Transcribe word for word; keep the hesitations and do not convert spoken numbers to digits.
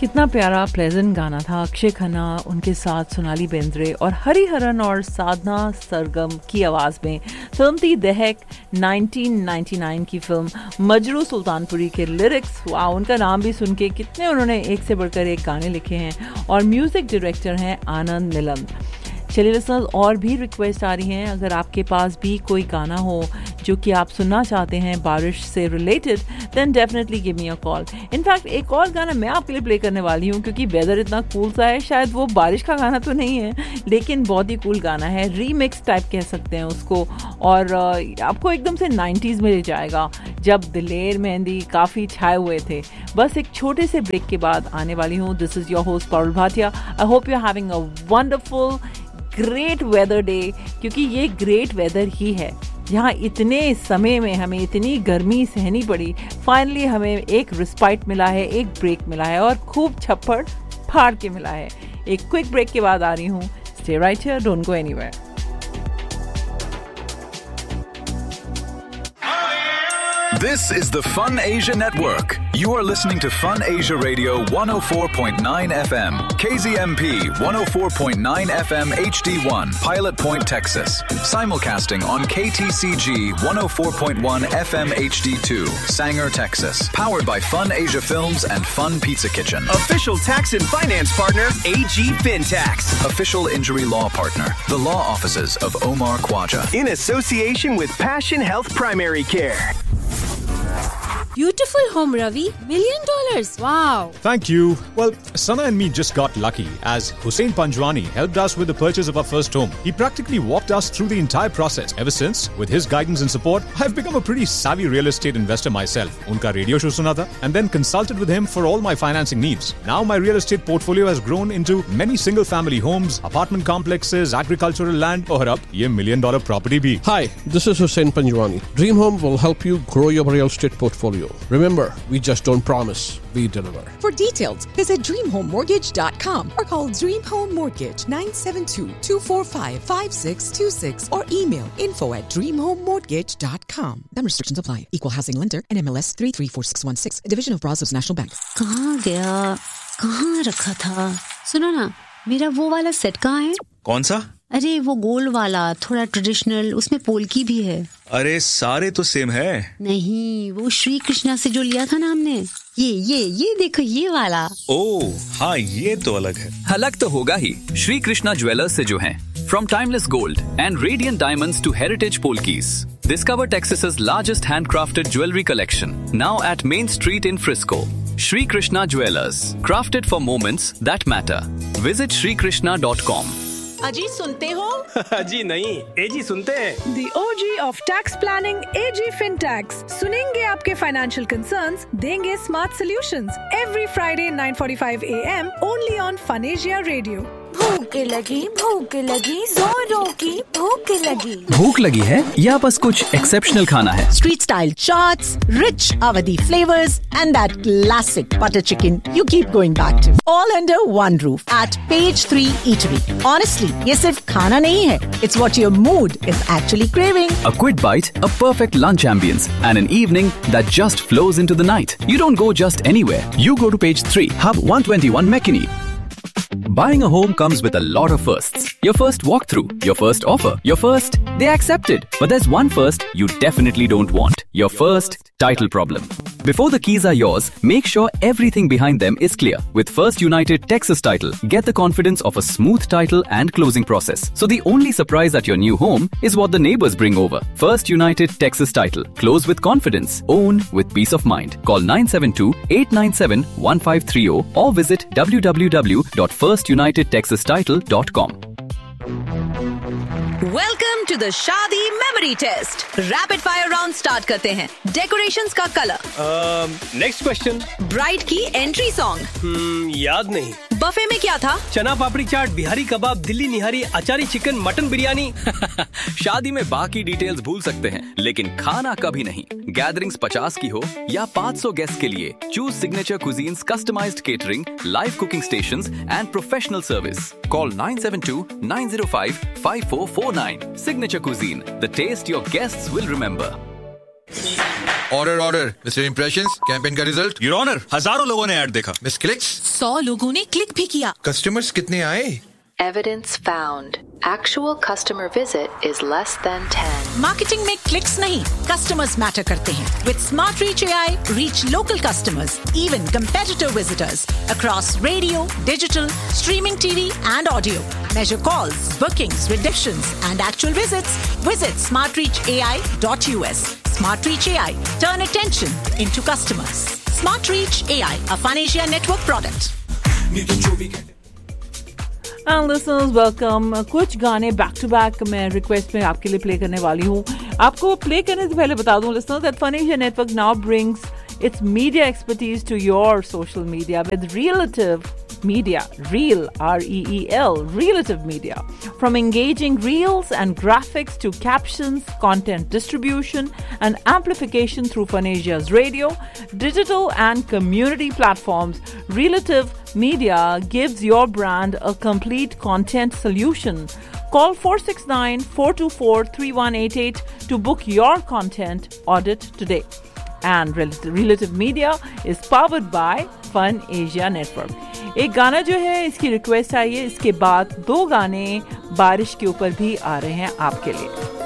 कितना प्यारा प्लेजेंट गाना था। अक्षय खन्ना, उनके साथ सोनाली बेंद्रे और हरिहरन और साधना सरगम की आवाज़ में फिल्म थी दहक। नाइनटीन नाइंटी नाइन की फिल्म मजरू सुल्तानपुरी के लिरिक्स, वाह, उनका नाम भी सुन के कितने उन्होंने एक से बढ़कर एक गाने लिखे हैं और म्यूज़िक डायरेक्टर हैं आनंद निलंद। चलिए लिसनर्स, और भी रिक्वेस्ट आ रही हैं। अगर आपके पास भी कोई गाना हो जो कि आप सुनना चाहते हैं बारिश से related, then definitely give me a call. In fact एक और गाना मैं आपके लिए प्ले करने वाली हूँ क्योंकि वेदर इतना कूल सा है। शायद वो बारिश का गाना तो नहीं है लेकिन बहुत ही कूल गाना है, रीमिक्स टाइप कह सकते हैं उसको, और आपको एकदम से नाइन्टीज़ में ले जाएगा जब दिलेर मेहंदी काफ़ी छाए हुए थे। बस एक छोटे से ब्रेक के बाद आने वाली हूँ। This is your host Parul Bhatia. I hope you are having a wonderful great weather day, क्योंकि ये ग्रेट वेदर ही है। यहाँ इतने समय में हमें इतनी गर्मी सहनी पड़ी, फाइनली हमें एक रिस्पाइट मिला है, एक ब्रेक मिला है और खूब छप्पड़ फाड़ के मिला है। एक क्विक ब्रेक के बाद आ रही हूँ। Stay right here, don't go anywhere. This is the Fun Asia Network. You are listening to Fun Asia Radio one oh four point nine F M, K Z M P one oh four point nine F M H D one, Pilot Point, Texas. Simulcasting on K T C G one oh four point one F M H D two, Sanger, Texas. Powered by Fun Asia Films and Fun Pizza Kitchen. Official tax and finance partner, A G FinTax. Official injury law partner, the law offices of Omar Khwaja. In association with Passion Health Primary Care. Beautiful home, Ravi. Million dollars. Wow. Thank you. Well, Sana and me just got lucky as Hussein Panjwani helped us with the purchase of our first home. He practically walked us through the entire process. Ever since, with his guidance and support, I've become a pretty savvy real estate investor myself. Unka radio show suna tha and then consulted with him for all my financing needs. Now my real estate portfolio has grown into many single family homes, apartment complexes, agricultural land, aur ab ye million dollar property bhi. Hi, this is Hussein Panjwani. Dream Home will help you grow your real estate portfolio. Remember, we just don't promise, we deliver. For details, visit dream home mortgage dot com or call Dream Home Mortgage nine seven two, two four five, five six two six or email info at dream home mortgage dot com. Some restrictions apply. Equal housing lender and M L S three three four six one six, a division of Brazos National Bank. कहाँ गया? कहाँ रखा था? सुनो ना, मेरा वो वाला सेट कहाँ है? कौन सा? अरे वो गोल वाला, थोड़ा ट्रेडिशनल, उसमें पोल्की भी है। अरे सारे तो सेम है। नहीं, वो श्री कृष्णा से जो लिया था ना हमने, ये ये ये देखो ये वाला। ओह हाँ, ये तो अलग है। अलग तो होगा ही, श्री कृष्णा ज्वेलर्स से जो हैं। From timeless gold and radiant diamonds to heritage polkis, discover Texas's largest handcrafted jewelry collection. Now at Main Street in Frisco. Shri Krishna Jewelers, crafted for moments that matter. Visit shri krishna dot com. अजी सुनते हो? जी नहीं, एजी सुनते हैं। The O G of tax planning, A G FinTax. सुनेंगे आपके financial concerns, देंगे smart solutions. Every Friday nine forty-five A M only on Fun Asia Radio. भूख लगी, भूख लगी, जोरों की भूख लगी। भूख लगी है या बस कुछ एक्सेप्शनल खाना है? Street style chaats, rich Awadhi flavors and that classic butter chicken you keep going back to. All under one roof at Page three Eatery. Honestly, ये सिर्फ खाना नहीं है. It's what your mood is actually craving. A quick bite, a perfect lunch ambience and an evening that just flows into the night. You don't go just anywhere. You go to Page three, Hub one twenty-one McKinney. Buying a home comes with a lot of firsts. Your first walkthrough, your first offer, your first, they accepted. But there's one first you definitely don't want. Your first title problem. Before the keys are yours, make sure everything behind them is clear. With First United Texas Title, get the confidence of a smooth title and closing process. So the only surprise at your new home is what the neighbors bring over. First United Texas Title. Close with confidence. Own with peace of mind. Call nine seven two, eight nine seven, one five three zero or visit w w w dot first united texas title dot com. Welcome to the शादी memory test. Rapid fire round start करते हैं। Decorations का colour. Next question. Bride की entry song. याद नहीं। Buffet में क्या था? चना पापड़ी चाट, बिहारी कबाब, दिल्ली निहारी, अचारी चिकन, मटन बिरयानी। शादी में बाकी डिटेल्स भूल सकते हैं लेकिन खाना कभी नहीं। गैदरिंग्स पचास की हो या पाँच सौ गेस्ट के लिए, choose signature cuisines, customised catering, live cooking stations and professional service. Call nine seven two, nine zero five, five four four nine. Signature Cuisine, the taste your guests will remember. Order order mister impressions, campaign का result. Your honour, हजारों लोगों ने add देखा। Miss clicks, सौ लोगों ने click भी किया। कस्टमर्स कितने आए? Evidence found. Actual customer visit is less than ten. Marketing में क्लिक्स नहीं, कस्टमर्स मैटर करते हैं. With Smart Reach A I, reach local customers, even competitor visitors across radio, digital, streaming T V and audio. Measure calls, bookings, redemptions and actual visits. Visit smart reach A I dot U S. Smart Reach A I. Turn attention into customers. Smart Reach A I, a FunAsia network product. And listeners, welcome. कुछ गाने back to back मैं request में आपके लिए play करने वाली हूँ. आपको प्ले करने से पहले बता दूँ listeners that FunAsia Network now brings its media expertise to your social media with Relative Media, Reel, R E E L, Relative Media. From engaging reels and graphics to captions, content distribution and amplification through FunAsia's radio, digital and community platforms, Relative Media gives your brand a complete content solution. Call four six nine, four two four, three one eight eight to book your content audit today. And Relative Media is powered by FunAsia Network. एक गाना जो है इसकी request आई है, इसके बाद दो गाने बारिश के ऊपर भी आ रहे हैं आपके लिए.